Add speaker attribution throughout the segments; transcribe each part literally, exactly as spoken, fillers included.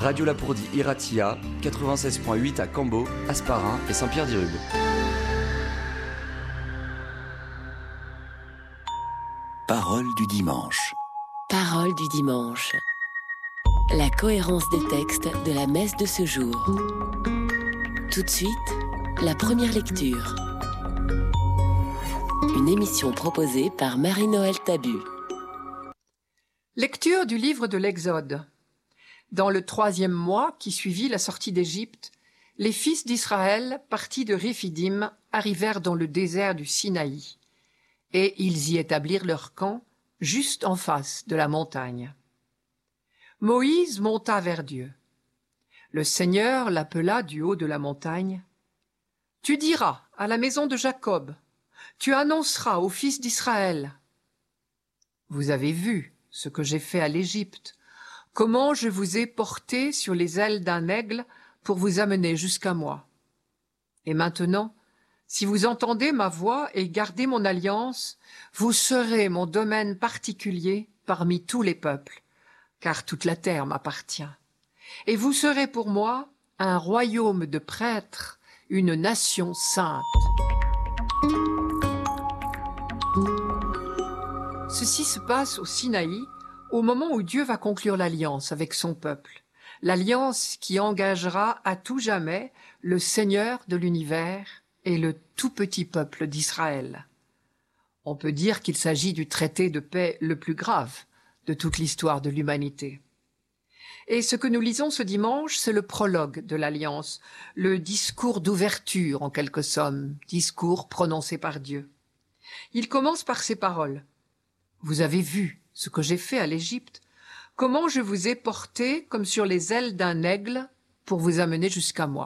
Speaker 1: Radio Lapourdie Iratia, quatre-vingt-seize virgule huit à Cambo, Hasparren et Saint-Pierre-d'Irube.
Speaker 2: Parole du dimanche.
Speaker 3: Parole du dimanche. La cohérence des textes de la messe de ce jour. Tout de suite, la première lecture. Une émission proposée par Marie-Noël Tabu.
Speaker 4: Lecture du livre de l'Exode. Dans le troisième mois qui suivit la sortie d'Égypte, les fils d'Israël, partis de Réphidim, arrivèrent dans le désert du Sinaï, et ils y établirent leur camp juste en face de la montagne. Moïse monta vers Dieu. Le Seigneur l'appela du haut de la montagne. « Tu diras à la maison de Jacob, tu annonceras aux fils d'Israël. Vous avez vu ce que j'ai fait à l'Égypte, comment je vous ai porté sur les ailes d'un aigle pour vous amener jusqu'à moi. Et maintenant, si vous entendez ma voix et gardez mon alliance, vous serez mon domaine particulier parmi tous les peuples, car toute la terre m'appartient. Et vous serez pour moi un royaume de prêtres, une nation sainte. » Ceci se passe au Sinaï, au moment où Dieu va conclure l'alliance avec son peuple, l'alliance qui engagera à tout jamais le Seigneur de l'univers et le tout petit peuple d'Israël. On peut dire qu'il s'agit du traité de paix le plus grave de toute l'histoire de l'humanité. Et ce que nous lisons ce dimanche, c'est le prologue de l'alliance, le discours d'ouverture en quelque somme, discours prononcé par Dieu. Il commence par ces paroles. « Vous avez vu ce que j'ai fait à l'Égypte, comment je vous ai porté comme sur les ailes d'un aigle pour vous amener jusqu'à moi. »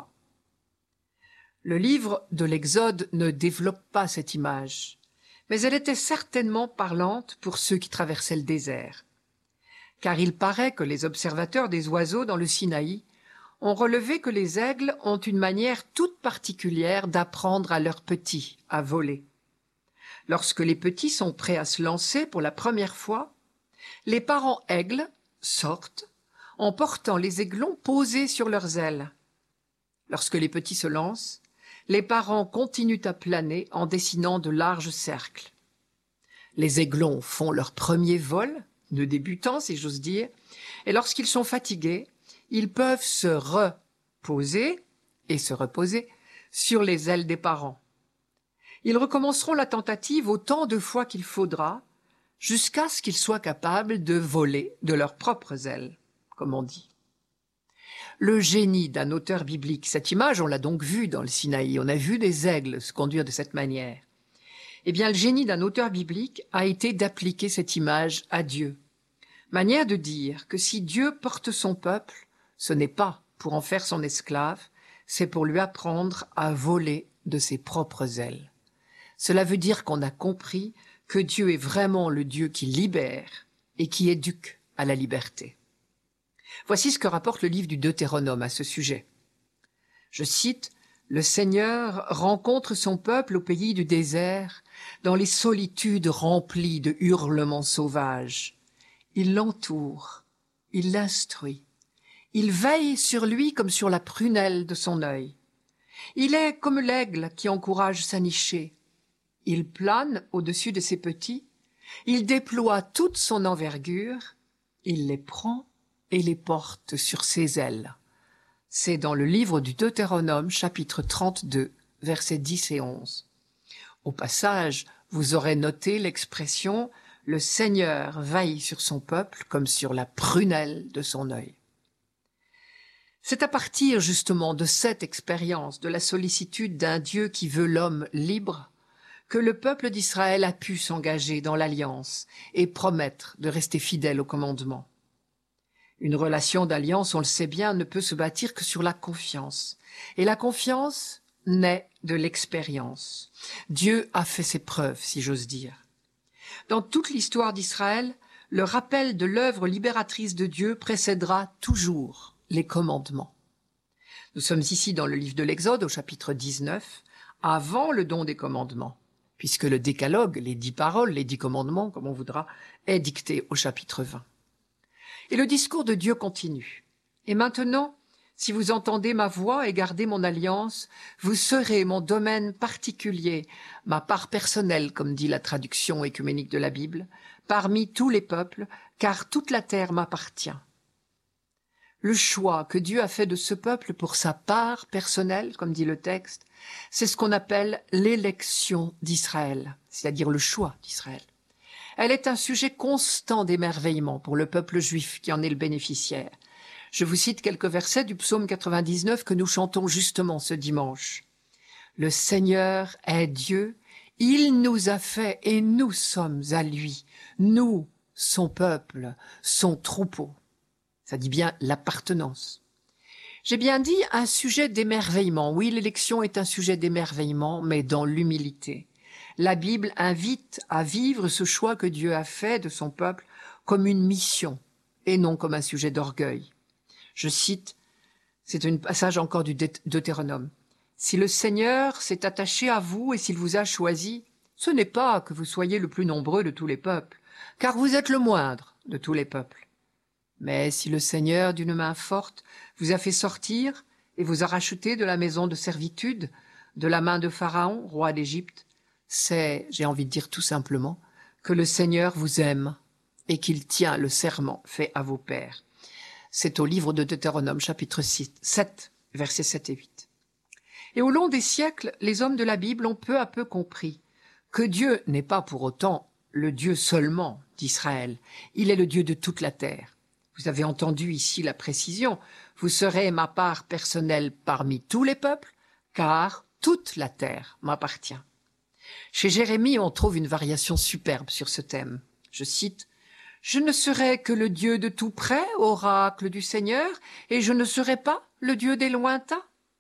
Speaker 4: Le livre de l'Exode ne développe pas cette image, mais elle était certainement parlante pour ceux qui traversaient le désert. Car il paraît que les observateurs des oiseaux dans le Sinaï ont relevé que les aigles ont une manière toute particulière d'apprendre à leurs petits à voler. Lorsque les petits sont prêts à se lancer pour la première fois, les parents aigles sortent en portant les aiglons posés sur leurs ailes. Lorsque les petits se lancent, les parents continuent à planer en dessinant de larges cercles. Les aiglons font leur premier vol, de débutants si j'ose dire, et lorsqu'ils sont fatigués, ils peuvent se reposer et se reposer sur les ailes des parents. Ils recommenceront la tentative autant de fois qu'il faudra, jusqu'à ce qu'ils soient capables de voler de leurs propres ailes, comme on dit. Le génie d'un auteur biblique, cette image, on l'a donc vue dans le Sinaï, on a vu des aigles se conduire de cette manière. Eh bien, le génie d'un auteur biblique a été d'appliquer cette image à Dieu. Manière de dire que si Dieu porte son peuple, ce n'est pas pour en faire son esclave, c'est pour lui apprendre à voler de ses propres ailes. Cela veut dire qu'on a compris que Dieu est vraiment le Dieu qui libère et qui éduque à la liberté. Voici ce que rapporte le livre du Deutéronome à ce sujet. Je cite, « Le Seigneur rencontre son peuple au pays du désert, dans les solitudes remplies de hurlements sauvages. Il l'entoure, il l'instruit, il veille sur lui comme sur la prunelle de son œil. Il est comme l'aigle qui encourage sa nichée. Il plane au-dessus de ses petits, il déploie toute son envergure, il les prend et les porte sur ses ailes. » C'est dans le livre du Deutéronome, chapitre trente-deux, versets dix et onze. Au passage, vous aurez noté l'expression « Le Seigneur veille sur son peuple comme sur la prunelle de son œil ». C'est à partir justement de cette expérience de la sollicitude d'un Dieu qui veut l'homme libre que le peuple d'Israël a pu s'engager dans l'alliance et promettre de rester fidèle au commandement. Une relation d'alliance, on le sait bien, ne peut se bâtir que sur la confiance. Et la confiance naît de l'expérience. Dieu a fait ses preuves, si j'ose dire. Dans toute l'histoire d'Israël, le rappel de l'œuvre libératrice de Dieu précédera toujours les commandements. Nous sommes ici dans le livre de l'Exode, au chapitre dix-neuf, avant le don des commandements, puisque le décalogue, les dix paroles, les dix commandements, comme on voudra, est dicté au chapitre vingt. Et le discours de Dieu continue. Et maintenant, si vous entendez ma voix et gardez mon alliance, vous serez mon domaine particulier, ma part personnelle, comme dit la traduction œcuménique de la Bible, parmi tous les peuples, car toute la terre m'appartient. Le choix que Dieu a fait de ce peuple pour sa part personnelle, comme dit le texte, c'est ce qu'on appelle l'élection d'Israël, c'est-à-dire le choix d'Israël. Elle est un sujet constant d'émerveillement pour le peuple juif qui en est le bénéficiaire. Je vous cite quelques versets du psaume quatre-vingt-dix-neuf que nous chantons justement ce dimanche. « Le Seigneur est Dieu, il nous a fait et nous sommes à lui, nous, son peuple, son troupeau. » Ça dit bien l'appartenance. J'ai bien dit un sujet d'émerveillement. Oui, l'élection est un sujet d'émerveillement, mais dans l'humilité. La Bible invite à vivre ce choix que Dieu a fait de son peuple comme une mission et non comme un sujet d'orgueil. Je cite, c'est un passage encore du Deutéronome. « Si le Seigneur s'est attaché à vous et s'il vous a choisi, ce n'est pas que vous soyez le plus nombreux de tous les peuples, car vous êtes le moindre de tous les peuples. Mais si le Seigneur, d'une main forte, vous a fait sortir et vous a racheté de la maison de servitude, de la main de Pharaon, roi d'Égypte, c'est, j'ai envie de dire tout simplement, que le Seigneur vous aime et qu'il tient le serment fait à vos pères. » C'est au livre de Deutéronome, chapitre six, sept, versets sept et huit. Et au long des siècles, les hommes de la Bible ont peu à peu compris que Dieu n'est pas pour autant le Dieu seulement d'Israël. Il est le Dieu de toute la terre. Vous avez entendu ici la précision. Vous serez ma part personnelle parmi tous les peuples, car toute la terre m'appartient. Chez Jérémie, on trouve une variation superbe sur ce thème. Je cite, « Je ne serai que le Dieu de tout près, oracle du Seigneur, et je ne serai pas le Dieu des lointains.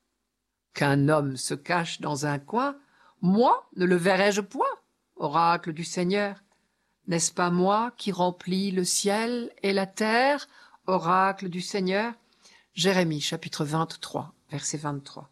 Speaker 4: Qu'un homme se cache dans un coin, moi ne le verrai-je point, oracle du Seigneur. N'est-ce pas moi qui remplis le ciel et la terre, oracle du Seigneur ?» Jérémie, chapitre vingt-trois, verset vingt-trois.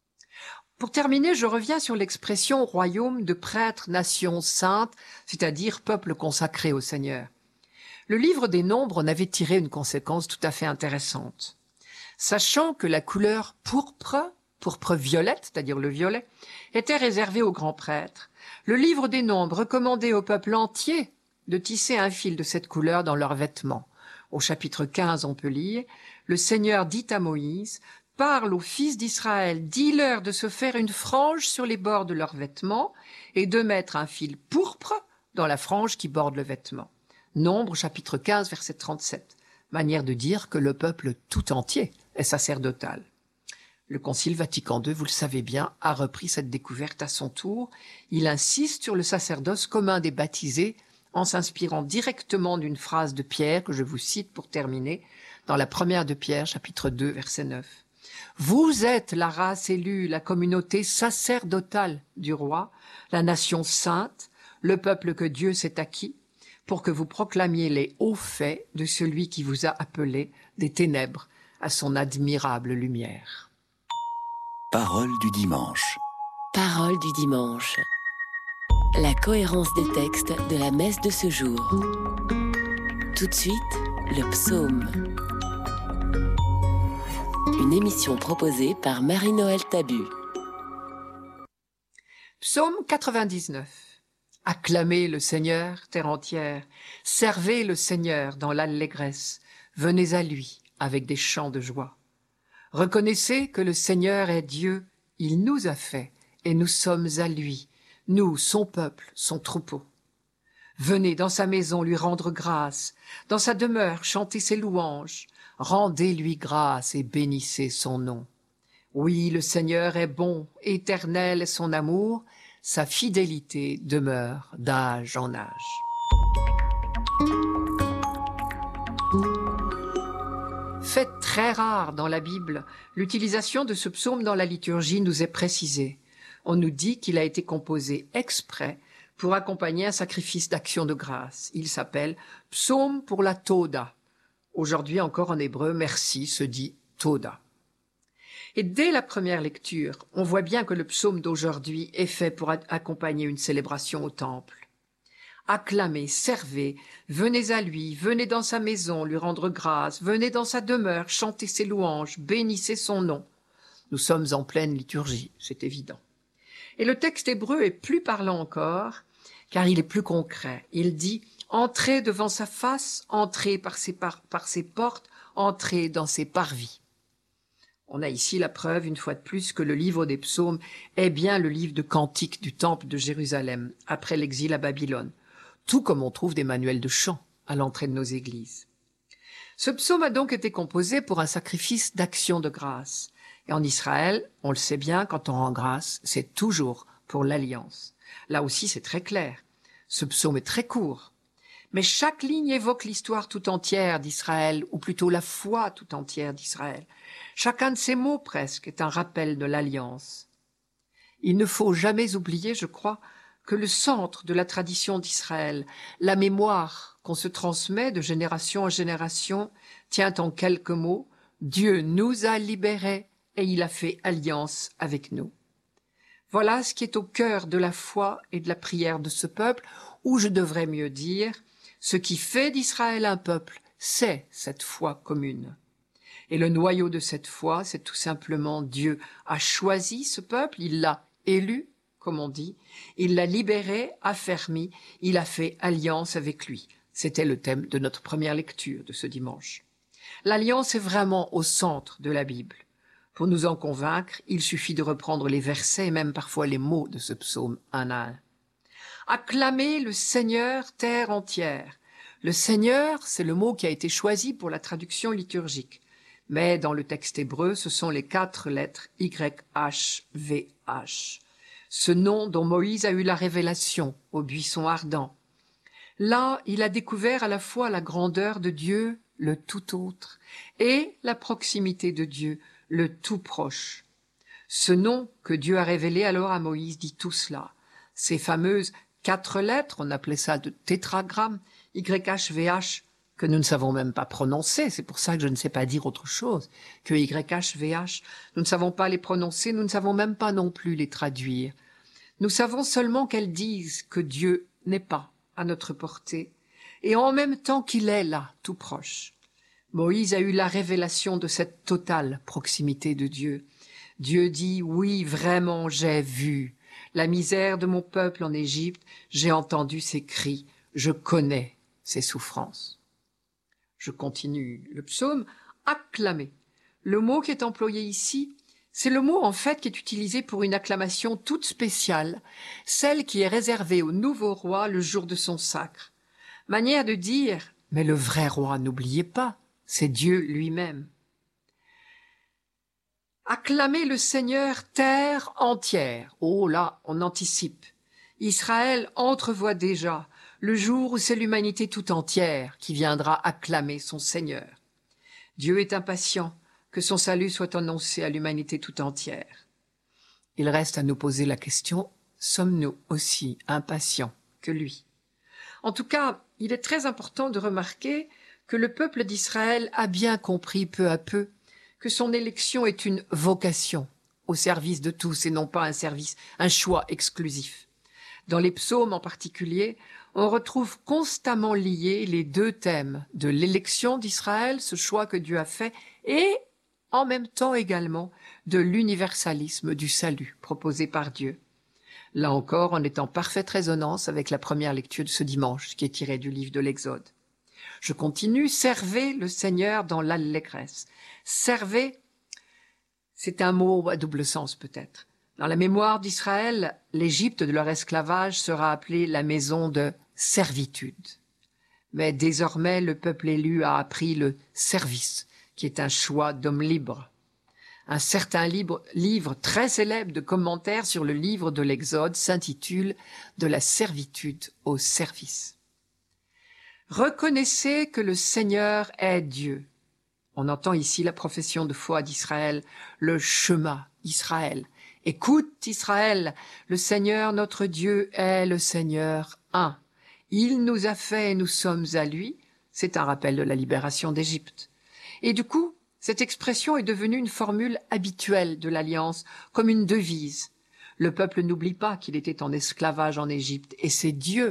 Speaker 4: Pour terminer, je reviens sur l'expression « royaume de prêtres, nation sainte », c'est-à-dire peuple consacré au Seigneur. Le livre des Nombres en avait tiré une conséquence tout à fait intéressante. Sachant que la couleur pourpre, pourpre violette, c'est-à-dire le violet, était réservée aux grands prêtres, le livre des Nombres recommandait au peuple entier de tisser un fil de cette couleur dans leurs vêtements. Au chapitre quinze, on peut lire « Le Seigneur dit à Moïse, parle aux fils d'Israël, dis-leur de se faire une frange sur les bords de leurs vêtements et de mettre un fil pourpre dans la frange qui borde le vêtement. » Nombre, chapitre quinze, verset trente-sept. Manière de dire que le peuple tout entier est sacerdotal. Le Concile Vatican deux, vous le savez bien, a repris cette découverte à son tour. Il insiste sur le sacerdoce commun des baptisés en s'inspirant directement d'une phrase de Pierre que je vous cite pour terminer, dans la première de Pierre, chapitre deux, verset neuf. « Vous êtes la race élue, la communauté sacerdotale du roi, la nation sainte, le peuple que Dieu s'est acquis, pour que vous proclamiez les hauts faits de celui qui vous a appelé des ténèbres à son admirable lumière. »
Speaker 2: Parole du dimanche.
Speaker 3: Parole du dimanche. La cohérence des textes de la messe de ce jour. Tout de suite, le psaume. Une émission proposée par Marie-Noël Tabu.
Speaker 4: Psaume quatre-vingt-dix-neuf. Acclamez le Seigneur, terre entière. Servez le Seigneur dans l'allégresse. Venez à lui avec des chants de joie. Reconnaissez que le Seigneur est Dieu. Il nous a fait et nous sommes à lui. Nous, son peuple, son troupeau. Venez dans sa maison lui rendre grâce. Dans sa demeure, chantez ses louanges. Rendez-lui grâce et bénissez son nom. Oui, le Seigneur est bon, éternel est son amour. Sa fidélité demeure d'âge en âge. Fait très rare dans la Bible, l'utilisation de ce psaume dans la liturgie nous est précisée. On nous dit qu'il a été composé exprès pour accompagner un sacrifice d'action de grâce. Il s'appelle « Psaume pour la Toda ». Aujourd'hui encore en hébreu, merci se dit « Toda ». Et dès la première lecture, on voit bien que le psaume d'aujourd'hui est fait pour accompagner une célébration au temple. Acclamez, servez, venez à lui, venez dans sa maison lui rendre grâce, venez dans sa demeure chanter ses louanges, bénissez son nom. Nous sommes en pleine liturgie, c'est évident. Et le texte hébreu est plus parlant encore, car il est plus concret. Il dit « Entrez devant sa face, entrez par ses, par, par ses portes, entrez dans ses parvis ». On a ici la preuve, une fois de plus, que le livre des psaumes est bien le livre de cantiques du temple de Jérusalem, après l'exil à Babylone, tout comme on trouve des manuels de chant à l'entrée de nos églises. Ce psaume a donc été composé pour un sacrifice d'action de grâce. Et en Israël, on le sait bien, quand on rend grâce, c'est toujours pour l'alliance. Là aussi, c'est très clair. Ce psaume est très court. Mais chaque ligne évoque l'histoire tout entière d'Israël, ou plutôt la foi tout entière d'Israël. Chacun de ces mots, presque, est un rappel de l'alliance. Il ne faut jamais oublier, je crois, que le centre de la tradition d'Israël, la mémoire qu'on se transmet de génération en génération, tient en quelques mots « Dieu nous a libérés et il a fait alliance avec nous ». Voilà ce qui est au cœur de la foi et de la prière de ce peuple, ou je devrais mieux dire, ce qui fait d'Israël un peuple, c'est cette foi commune. Et le noyau de cette foi, c'est tout simplement Dieu a choisi ce peuple, il l'a élu, comme on dit, il l'a libéré, affermi, il a fait alliance avec lui. C'était le thème de notre première lecture de ce dimanche. L'alliance est vraiment au centre de la Bible. Pour nous en convaincre, il suffit de reprendre les versets et même parfois les mots de ce psaume un à un. Acclamez le Seigneur, terre entière. Le Seigneur, c'est le mot qui a été choisi pour la traduction liturgique. Mais dans le texte hébreu, ce sont les quatre lettres Y H V H. Ce nom dont Moïse a eu la révélation au buisson ardent. Là, il a découvert à la fois la grandeur de Dieu, le tout autre, et la proximité de Dieu, le tout proche. Ce nom que Dieu a révélé alors à Moïse dit tout cela. Ces fameuses quatre lettres, on appelait ça de tétragramme, Y H V H, que nous ne savons même pas prononcer, c'est pour ça que je ne sais pas dire autre chose que Y H V H. Nous ne savons pas les prononcer, nous ne savons même pas non plus les traduire. Nous savons seulement qu'elles disent que Dieu n'est pas à notre portée, et en même temps qu'il est là, tout proche. Moïse a eu la révélation de cette totale proximité de Dieu. Dieu dit, oui, vraiment, j'ai vu la misère de mon peuple en Égypte, j'ai entendu ses cris, je connais ses souffrances. Je continue le psaume, acclamer. Le mot qui est employé ici, c'est le mot en fait qui est utilisé pour une acclamation toute spéciale, celle qui est réservée au nouveau roi le jour de son sacre. Manière de dire, mais le vrai roi, n'oubliez pas, c'est Dieu lui-même. Acclamez le Seigneur, terre entière. Oh là, on anticipe. Israël entrevoit déjà le jour où c'est l'humanité tout entière qui viendra acclamer son Seigneur. Dieu est impatient que son salut soit annoncé à l'humanité tout entière. Il reste à nous poser la question, sommes-nous aussi impatients que lui? En tout cas, il est très important de remarquer que le peuple d'Israël a bien compris peu à peu que son élection est une vocation au service de tous et non pas un service, un choix exclusif. Dans les psaumes en particulier, on retrouve constamment liés les deux thèmes de l'élection d'Israël, ce choix que Dieu a fait, et en même temps également de l'universalisme du salut proposé par Dieu. Là encore, on est en parfaite résonance avec la première lecture de ce dimanche, qui est tirée du livre de l'Exode. Je continue, servez le Seigneur dans l'allégresse. Servez, c'est un mot à double sens peut-être. Dans la mémoire d'Israël, l'Égypte de leur esclavage sera appelée la maison de servitude. Mais désormais, le peuple élu a appris le service, qui est un choix d'homme libre. Un certain livre, livre très célèbre de commentaires sur le livre de l'Exode s'intitule « De la servitude au service ». Reconnaissez que le Seigneur est Dieu. On entend ici la profession de foi d'Israël, le Shema Israël. Écoute Israël, le Seigneur notre Dieu est le Seigneur un. Il nous a fait et nous sommes à lui. C'est un rappel de la libération d'Égypte. Et du coup, cette expression est devenue une formule habituelle de l'Alliance, comme une devise. Le peuple n'oublie pas qu'il était en esclavage en Égypte, et c'est Dieu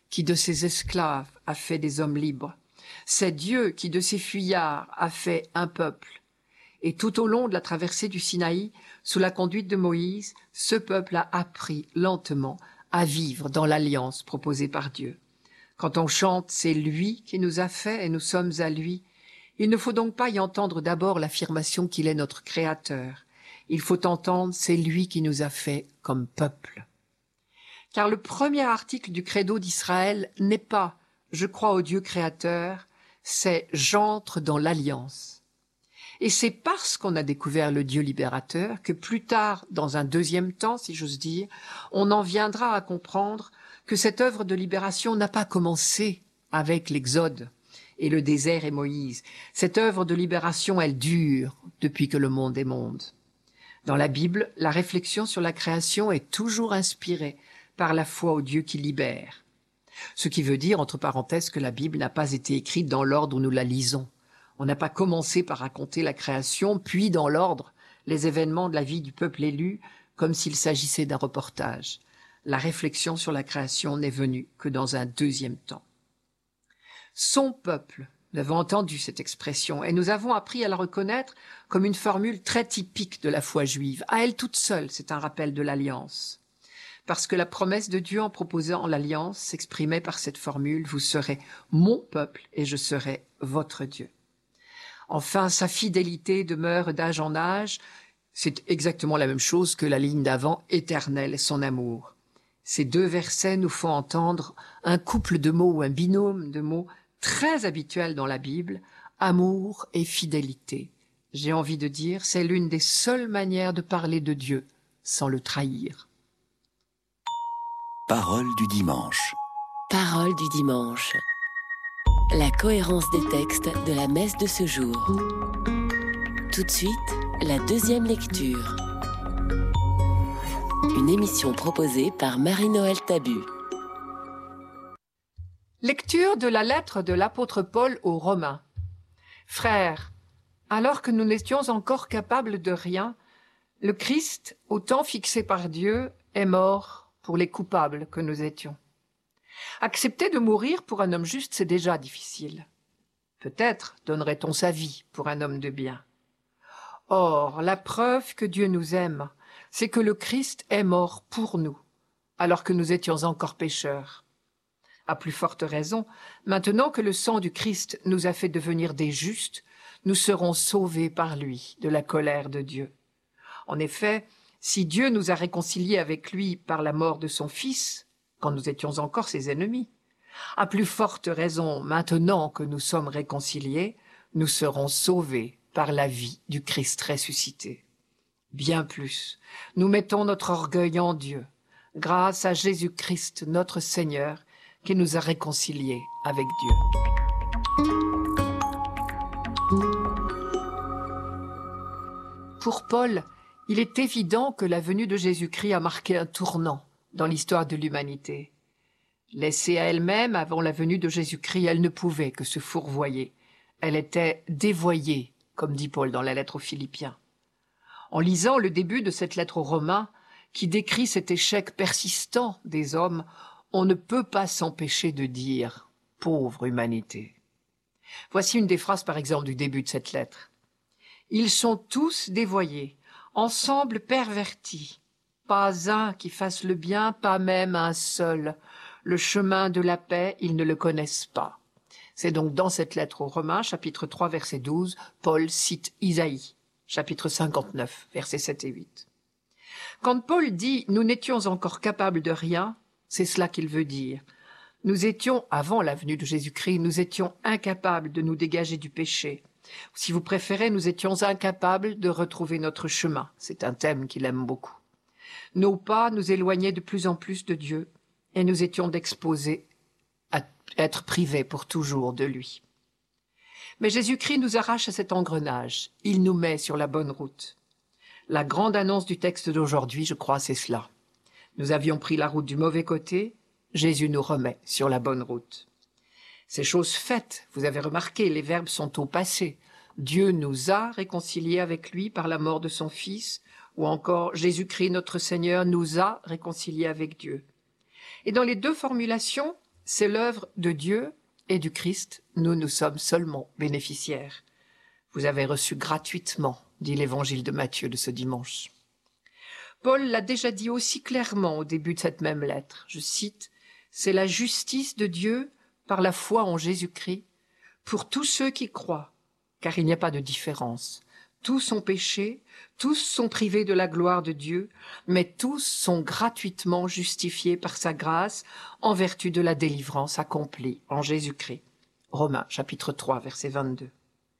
Speaker 4: qui de ses esclaves a fait des hommes libres. C'est Dieu qui de ses fuyards a fait un peuple. Et tout au long de la traversée du Sinaï, sous la conduite de Moïse, ce peuple a appris lentement à vivre dans l'alliance proposée par Dieu. Quand on chante « c'est lui qui nous a fait et nous sommes à lui », il ne faut donc pas y entendre d'abord l'affirmation qu'il est notre Créateur. Il faut entendre « c'est lui qui nous a fait comme peuple ». Car le premier article du credo d'Israël n'est pas « je crois au Dieu créateur », c'est « j'entre dans l'alliance ». Et c'est parce qu'on a découvert le Dieu libérateur que plus tard, dans un deuxième temps, si j'ose dire, on en viendra à comprendre que cette œuvre de libération n'a pas commencé avec l'Exode et le désert et Moïse. Cette œuvre de libération, elle dure depuis que le monde est monde. Dans la Bible, la réflexion sur la création est toujours inspirée par la foi au Dieu qui libère. Ce qui veut dire, entre parenthèses, que la Bible n'a pas été écrite dans l'ordre où nous la lisons. On n'a pas commencé par raconter la création, puis dans l'ordre, les événements de la vie du peuple élu, comme s'il s'agissait d'un reportage. La réflexion sur la création n'est venue que dans un deuxième temps. Son peuple, nous avons entendu cette expression, et nous avons appris à la reconnaître comme une formule très typique de la foi juive. À elle toute seule, c'est un rappel de l'alliance. Parce que la promesse de Dieu en proposant l'alliance s'exprimait par cette formule « Vous serez mon peuple et je serai votre Dieu ». Enfin, sa fidélité demeure d'âge en âge. C'est exactement la même chose que la ligne d'avant, éternel, son amour. Ces deux versets nous font entendre un couple de mots ou un binôme de mots très habituel dans la Bible, amour et fidélité. J'ai envie de dire, c'est l'une des seules manières de parler de Dieu sans le trahir.
Speaker 2: Parole du dimanche.
Speaker 3: Parole du dimanche. La cohérence des textes de la messe de ce jour. Tout de suite, la deuxième lecture. Une émission proposée par Marie-Noël Tabu.
Speaker 4: Lecture de la lettre de l'apôtre Paul aux Romains. Frères, alors que nous n'étions encore capables de rien, le Christ, au temps fixé par Dieu, est mort pour les coupables que nous étions. Accepter de mourir pour un homme juste, c'est déjà difficile. Peut-être donnerait-on sa vie pour un homme de bien. Or, la preuve que Dieu nous aime, c'est que le Christ est mort pour nous, alors que nous étions encore pécheurs. À plus forte raison, maintenant que le sang du Christ nous a fait devenir des justes, nous serons sauvés par lui de la colère de Dieu. En effet, si Dieu nous a réconciliés avec lui par la mort de son Fils, quand nous étions encore ses ennemis, à plus forte raison, maintenant que nous sommes réconciliés, nous serons sauvés par la vie du Christ ressuscité. Bien plus, nous mettons notre orgueil en Dieu, grâce à Jésus-Christ notre Seigneur, qui nous a réconciliés avec Dieu. Pour Paul, il est évident que la venue de Jésus-Christ a marqué un tournant dans l'histoire de l'humanité. Laissée à elle-même avant la venue de Jésus-Christ, elle ne pouvait que se fourvoyer. Elle était dévoyée, comme dit Paul dans la lettre aux Philippiens. En lisant le début de cette lettre aux Romains, qui décrit cet échec persistant des hommes, on ne peut pas s'empêcher de dire « pauvre humanité ». Voici une des phrases, par exemple, du début de cette lettre. « Ils sont tous dévoyés, ensemble pervertis. Pas un qui fasse le bien, pas même un seul. Le chemin de la paix, ils ne le connaissent pas. » C'est donc dans cette lettre aux Romains, chapitre trois, verset douze, Paul cite Isaïe, chapitre cinquante-neuf, versets sept et huit. Quand Paul dit « nous n'étions encore capables de rien », c'est cela qu'il veut dire. Nous étions, avant la venue de Jésus-Christ, nous étions incapables de nous dégager du péché. Si vous préférez, nous étions incapables de retrouver notre chemin. C'est un thème qu'il aime beaucoup. Nos pas nous éloignaient de plus en plus de Dieu et nous étions d'exposés à être privés pour toujours de lui. Mais Jésus-Christ nous arrache à cet engrenage. Il nous met sur la bonne route. La grande annonce du texte d'aujourd'hui, je crois, c'est cela. Nous avions pris la route du mauvais côté, Jésus nous remet sur la bonne route. C'est chose faite, vous avez remarqué, les verbes sont au passé. Dieu nous a réconciliés avec lui par la mort de son Fils, ou encore Jésus-Christ notre Seigneur nous a réconciliés avec Dieu. Et dans les deux formulations, c'est l'œuvre de Dieu et du Christ, nous, nous sommes seulement bénéficiaires. Vous avez reçu gratuitement, dit l'évangile de Matthieu de ce dimanche. Paul l'a déjà dit aussi clairement au début de cette même lettre. Je cite, « C'est la justice de Dieu par la foi en Jésus-Christ pour tous ceux qui croient, car il n'y a pas de différence. Tous sont péchés, tous sont privés de la gloire de Dieu, mais tous sont gratuitement justifiés par sa grâce en vertu de la délivrance accomplie en Jésus-Christ. » Romains chapitre trois, verset vingt-deux.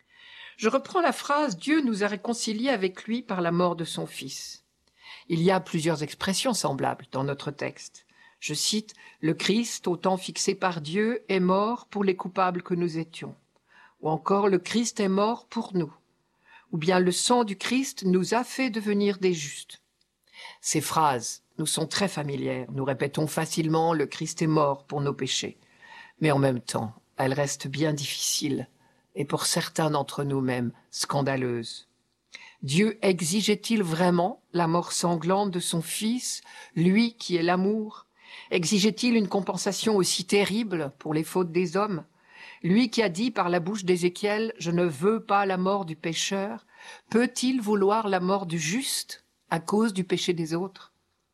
Speaker 4: Je reprends la phrase « Dieu nous a réconciliés avec lui par la mort de son Fils ». Il y a plusieurs expressions semblables dans notre texte. Je cite « Le Christ, au temps fixé par Dieu, est mort pour les coupables que nous étions. » Ou encore « Le Christ est mort pour nous. » Ou bien « Le sang du Christ nous a fait devenir des justes. » Ces phrases nous sont très familières. Nous répétons facilement « Le Christ est mort pour nos péchés ». Mais en même temps, elles restent bien difficiles et pour certains d'entre nous même scandaleuses. Dieu exigeait-il vraiment la mort sanglante de son Fils, lui qui est l'amour? Exigeait-il une compensation aussi terrible pour les fautes des hommes? Lui qui a dit par la bouche d'Ézéchiel « Je ne veux pas la mort du pécheur », peut-il vouloir la mort du juste à cause du péché des autres?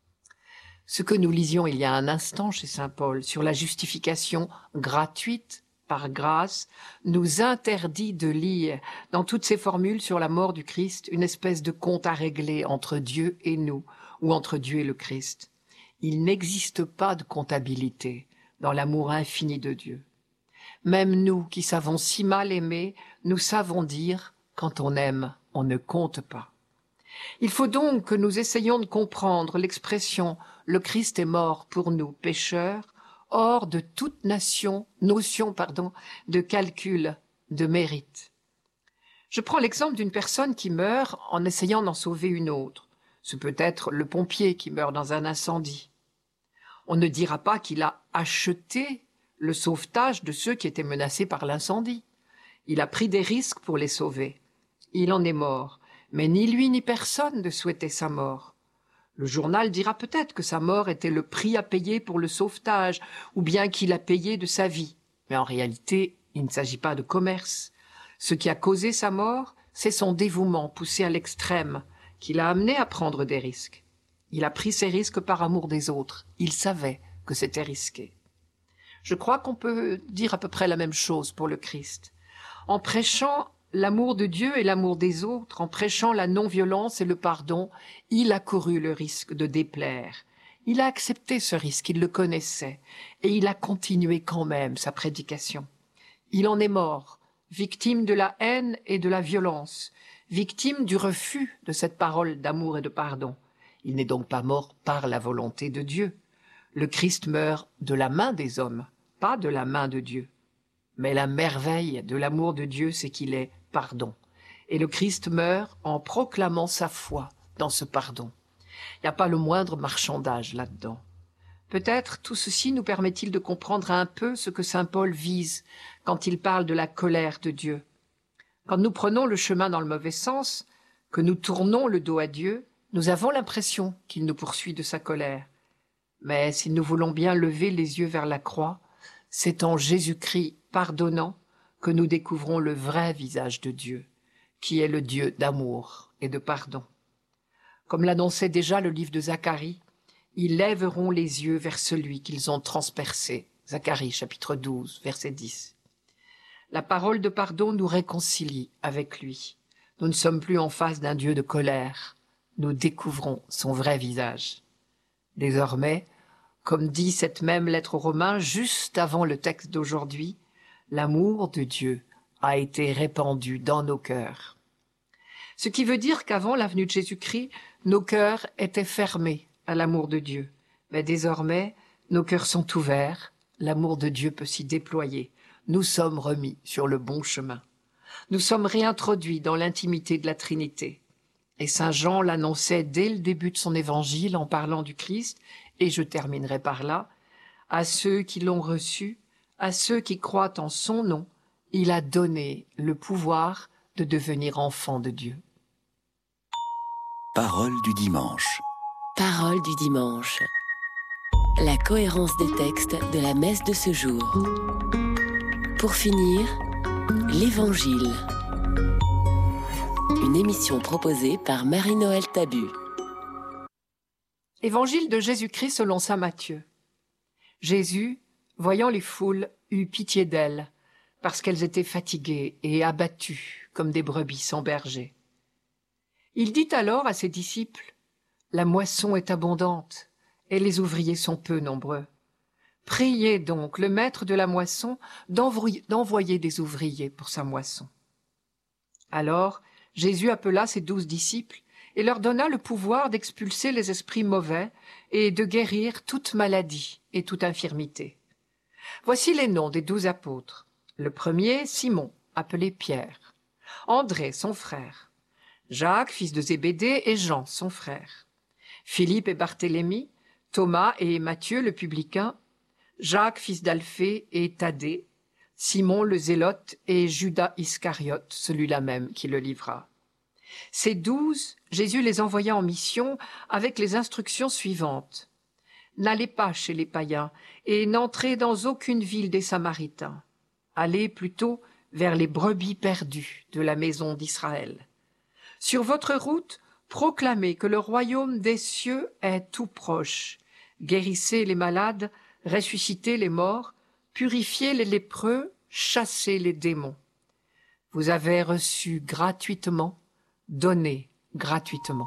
Speaker 4: Ce que nous lisions il y a un instant chez saint Paul sur la justification gratuite par grâce, nous interdit de lire dans toutes ces formules sur la mort du Christ une espèce de compte à régler entre Dieu et nous, ou entre Dieu et le Christ. Il n'existe pas de comptabilité dans l'amour infini de Dieu. Même nous qui savons si mal aimer, nous savons dire, quand on aime, on ne compte pas. Il faut donc que nous essayions de comprendre l'expression « le Christ est mort pour nous, pécheurs », hors de toute nation, notion pardon, de calcul, de mérite. Je prends l'exemple d'une personne qui meurt en essayant d'en sauver une autre. Ce peut être le pompier qui meurt dans un incendie. On ne dira pas qu'il a acheté le sauvetage de ceux qui étaient menacés par l'incendie. Il a pris des risques pour les sauver. Il en est mort, mais ni lui ni personne ne souhaitait sa mort. Le journal dira peut-être que sa mort était le prix à payer pour le sauvetage, ou bien qu'il a payé de sa vie. Mais en réalité, il ne s'agit pas de commerce. Ce qui a causé sa mort, c'est son dévouement poussé à l'extrême, qui l'a amené à prendre des risques. Il a pris ces risques par amour des autres. Il savait que c'était risqué. Je crois qu'on peut dire à peu près la même chose pour le Christ. En prêchant l'amour de Dieu et l'amour des autres, en prêchant la non-violence et le pardon, il a couru le risque de déplaire. Il a accepté ce risque, il le connaissait, et il a continué quand même sa prédication. Il en est mort, victime de la haine et de la violence, victime du refus de cette parole d'amour et de pardon. Il n'est donc pas mort par la volonté de Dieu. Le Christ meurt de la main des hommes, pas de la main de Dieu. Mais la merveille de l'amour de Dieu, c'est qu'il est pardon. Et le Christ meurt en proclamant sa foi dans ce pardon. Il n'y a pas le moindre marchandage là-dedans. Peut-être tout ceci nous permet-il de comprendre un peu ce que saint Paul vise quand il parle de la colère de Dieu. Quand nous prenons le chemin dans le mauvais sens, que nous tournons le dos à Dieu, nous avons l'impression qu'il nous poursuit de sa colère. Mais si nous voulons bien lever les yeux vers la croix, c'est en Jésus-Christ pardonnant que nous découvrons le vrai visage de Dieu, qui est le Dieu d'amour et de pardon. Comme l'annonçait déjà le livre de Zacharie, ils lèveront les yeux vers celui qu'ils ont transpercé. Zacharie, chapitre douze, verset dix. La parole de pardon nous réconcilie avec lui. Nous ne sommes plus en face d'un Dieu de colère. Nous découvrons son vrai visage. Désormais, comme dit cette même lettre aux Romains, juste avant le texte d'aujourd'hui, l'amour de Dieu a été répandu dans nos cœurs. Ce qui veut dire qu'avant la venue de Jésus-Christ, nos cœurs étaient fermés à l'amour de Dieu. Mais désormais, nos cœurs sont ouverts, l'amour de Dieu peut s'y déployer. Nous sommes remis sur le bon chemin. Nous sommes réintroduits dans l'intimité de la Trinité. Et saint Jean l'annonçait dès le début de son évangile en parlant du Christ, et je terminerai par là, à ceux qui l'ont reçu, à ceux qui croient en son nom, il a donné le pouvoir de devenir enfants de Dieu.
Speaker 2: Parole du dimanche.
Speaker 3: Parole du dimanche. La cohérence des textes de la messe de ce jour. Pour finir, l'Évangile. Une émission proposée par Marie-Noël Tabu.
Speaker 4: Évangile de Jésus-Christ selon saint Matthieu. Jésus, voyant les foules, eut pitié d'elles, parce qu'elles étaient fatiguées et abattues comme des brebis sans berger. Il dit alors à ses disciples, « La moisson est abondante, et les ouvriers sont peu nombreux. Priez donc le maître de la moisson d'envoyer des ouvriers pour sa moisson. » Alors Jésus appela ses douze disciples et leur donna le pouvoir d'expulser les esprits mauvais et de guérir toute maladie et toute infirmité. Voici les noms des douze apôtres. Le premier, Simon, appelé Pierre. André, son frère. Jacques, fils de Zébédée, et Jean, son frère. Philippe et Barthélemy, Thomas et Matthieu le publicain, Jacques, fils d'Alphée, et Thaddée, Simon le Zélote et Judas Iscariote, celui-là même qui le livra. Ces douze, Jésus les envoya en mission avec les instructions suivantes. N'allez pas chez les païens et n'entrez dans aucune ville des Samaritains. Allez plutôt vers les brebis perdues de la maison d'Israël. Sur votre route, proclamez que le royaume des cieux est tout proche. Guérissez les malades, ressuscitez les morts, purifiez les lépreux, chassez les démons. Vous avez reçu gratuitement, donnez gratuitement.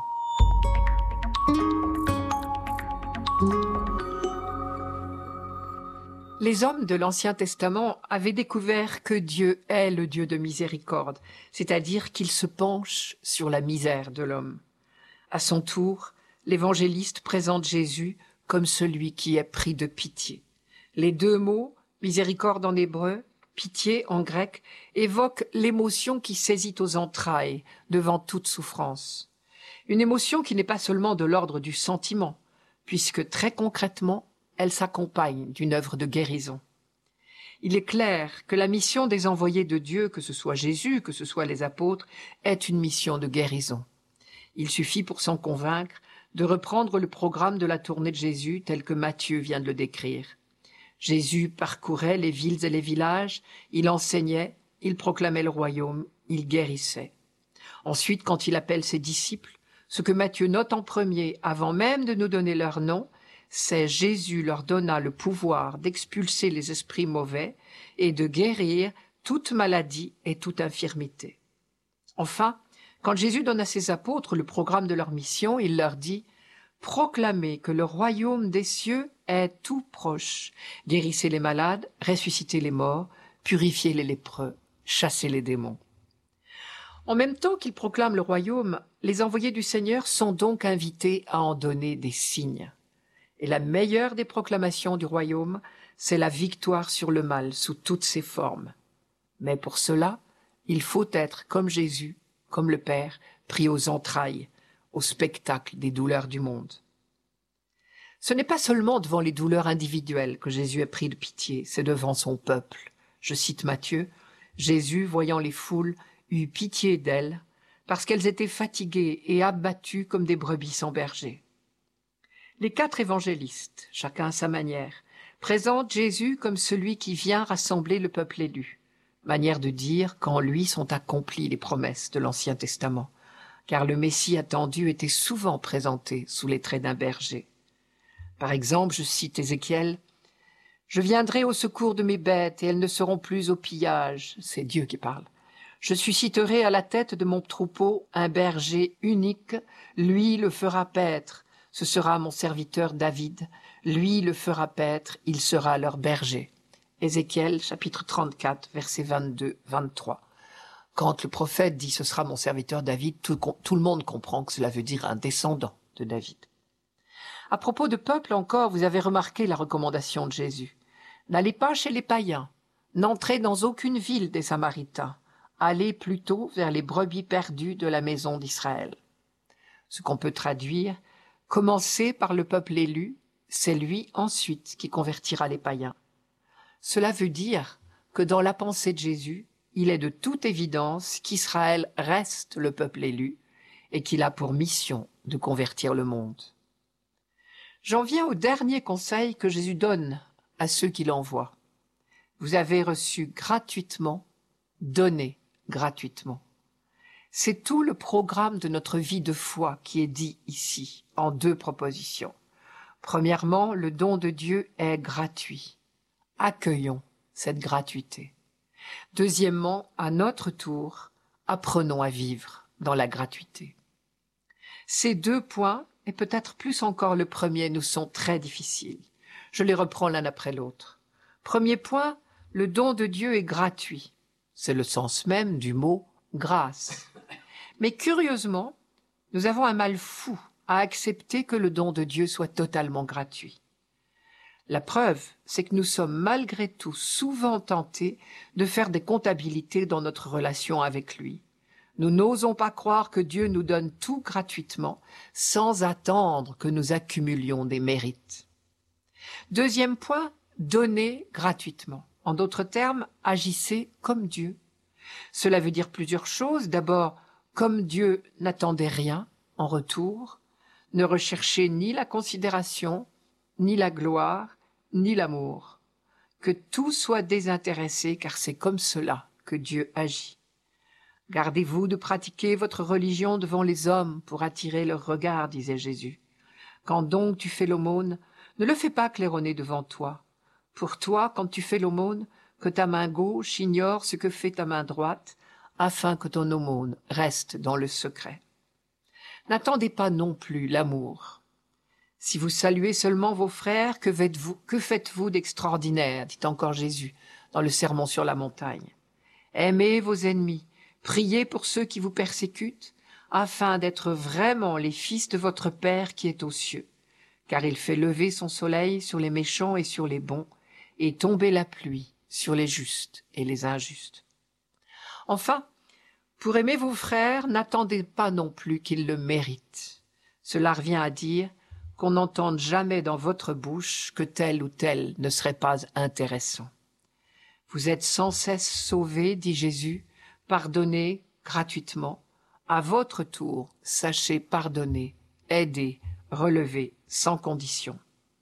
Speaker 4: Les hommes de l'Ancien Testament avaient découvert que Dieu est le Dieu de miséricorde, c'est-à-dire qu'il se penche sur la misère de l'homme. À son tour, l'évangéliste présente Jésus comme celui qui est pris de pitié. Les deux mots, miséricorde en hébreu, pitié en grec, évoquent l'émotion qui saisit aux entrailles devant toute souffrance. Une émotion qui n'est pas seulement de l'ordre du sentiment, puisque très concrètement, elle s'accompagne d'une œuvre de guérison. Il est clair que la mission des envoyés de Dieu, que ce soit Jésus, que ce soit les apôtres, est une mission de guérison. Il suffit pour s'en convaincre de reprendre le programme de la tournée de Jésus tel que Matthieu vient de le décrire. Jésus parcourait les villes et les villages, il enseignait, il proclamait le royaume, il guérissait. Ensuite, quand il appelle ses disciples, ce que Matthieu note en premier, avant même de nous donner leur nom, c'est Jésus leur donna le pouvoir d'expulser les esprits mauvais et de guérir toute maladie et toute infirmité. Enfin, quand Jésus donne à ses apôtres le programme de leur mission, il leur dit « Proclamez que le royaume des cieux est tout proche. Guérissez les malades, ressuscitez les morts, purifiez les lépreux, chassez les démons. » En même temps qu'ils proclament le royaume, les envoyés du Seigneur sont donc invités à en donner des signes. Et la meilleure des proclamations du royaume, c'est la victoire sur le mal sous toutes ses formes. Mais pour cela, il faut être comme Jésus, comme le Père, pris aux entrailles, au spectacle des douleurs du monde. Ce n'est pas seulement devant les douleurs individuelles que Jésus est pris de pitié, c'est devant son peuple. Je cite Matthieu, « Jésus, voyant les foules, eut pitié d'elles, parce qu'elles étaient fatiguées et abattues comme des brebis sans berger. » Les quatre évangélistes, chacun à sa manière, présentent Jésus comme celui qui vient rassembler le peuple élu, manière de dire qu'en lui sont accomplies les promesses de l'Ancien Testament, car le Messie attendu était souvent présenté sous les traits d'un berger. Par exemple, je cite Ézéchiel, « Je viendrai au secours de mes bêtes et elles ne seront plus au pillage. » C'est Dieu qui parle. « Je susciterai à la tête de mon troupeau un berger unique, lui le fera paître. Ce sera mon serviteur David, lui le fera paître, il sera leur berger. » Ézéchiel, chapitre trente-quatre, versets vingt-deux à vingt-trois. Quand le prophète dit « ce sera mon serviteur David », tout, tout le monde comprend que cela veut dire un descendant de David. À propos de peuple encore, vous avez remarqué la recommandation de Jésus. N'allez pas chez les païens, n'entrez dans aucune ville des Samaritains, allez plutôt vers les brebis perdues de la maison d'Israël. Ce qu'on peut traduire, commencez par le peuple élu, c'est lui ensuite qui convertira les païens. Cela veut dire que dans la pensée de Jésus, il est de toute évidence qu'Israël reste le peuple élu et qu'il a pour mission de convertir le monde. J'en viens au dernier conseil que Jésus donne à ceux qui l'envoient. Vous avez reçu gratuitement, donnez gratuitement. C'est tout le programme de notre vie de foi qui est dit ici, en deux propositions. Premièrement, le don de Dieu est gratuit. Accueillons cette gratuité. Deuxièmement, à notre tour, apprenons à vivre dans la gratuité. Ces deux points, et peut-être plus encore le premier, nous sont très difficiles. Je les reprends l'un après l'autre. Premier point, le don de Dieu est gratuit. C'est le sens même du mot « grâce ». Mais curieusement, nous avons un mal fou à accepter que le don de Dieu soit totalement gratuit. La preuve, c'est que nous sommes malgré tout souvent tentés de faire des comptabilités dans notre relation avec lui. Nous n'osons pas croire que Dieu nous donne tout gratuitement sans attendre que nous accumulions des mérites. Deuxième point, donnez gratuitement. En d'autres termes, agissez comme Dieu. Cela veut dire plusieurs choses. D'abord, comme Dieu n'attendait rien en retour, ne recherchez ni la considération, ni la gloire, ni l'amour. Que tout soit désintéressé, car c'est comme cela que Dieu agit. Gardez-vous de pratiquer votre religion devant les hommes pour attirer leur regard, disait Jésus. Quand donc tu fais l'aumône, ne le fais pas claironner devant toi. Pour toi, quand tu fais l'aumône, que ta main gauche ignore ce que fait ta main droite, afin que ton aumône reste dans le secret. N'attendez pas non plus l'amour. Si vous saluez seulement vos frères, que faites-vous, que faites-vous d'extraordinaire, dit encore Jésus dans le Sermon sur la montagne. Aimez vos ennemis, priez pour ceux qui vous persécutent, afin d'être vraiment les fils de votre Père qui est aux cieux, car il fait lever son soleil sur les méchants et sur les bons, et tomber la pluie sur les justes et les injustes. Enfin, pour aimer vos frères, n'attendez pas non plus qu'ils le méritent. Cela revient à dire qu'on n'entende jamais dans votre bouche que tel ou tel ne serait pas intéressant. Vous êtes sans cesse sauvés, dit Jésus, pardonnez gratuitement. À votre tour, sachez pardonner, aider, relever, sans condition.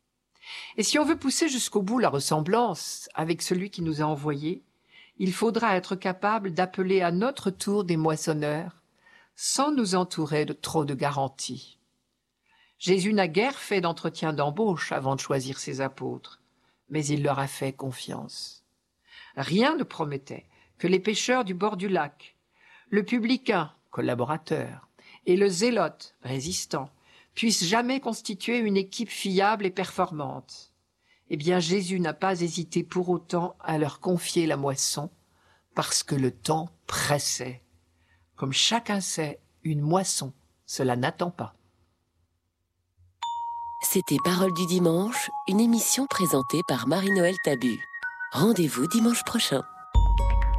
Speaker 4: Et si on veut pousser jusqu'au bout la ressemblance avec celui qui nous a envoyés, il faudra être capable d'appeler à notre tour des moissonneurs, sans nous entourer de trop de garanties. Jésus n'a guère fait d'entretien d'embauche avant de choisir ses apôtres, mais il leur a fait confiance. Rien ne promettait que les pêcheurs du bord du lac, le publicain, collaborateur, et le zélote, résistant, puissent jamais constituer une équipe fiable et performante. Eh bien, Jésus n'a pas hésité pour autant à leur confier la moisson, parce que le temps pressait. Comme chacun sait, une moisson, cela n'attend pas.
Speaker 3: C'était Parole du dimanche, une émission présentée par Marie-Noël Tabu. Rendez-vous dimanche prochain.